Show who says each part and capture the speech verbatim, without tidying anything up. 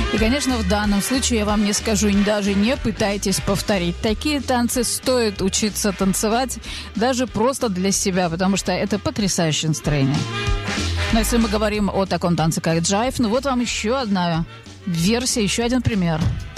Speaker 1: И, конечно, в данном случае я вам не скажу, даже не пытайтесь повторить. Такие танцы стоит учиться танцевать даже просто для себя, потому что это потрясающее настроение. Но если мы говорим о таком танце, как джайв, ну вот вам еще одна версия, еще один пример.